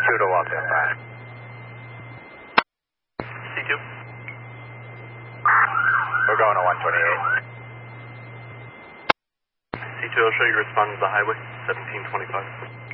2 to Walton, bye. C2. We're going to 128. C2, I'll show you responding to the highway, 1725.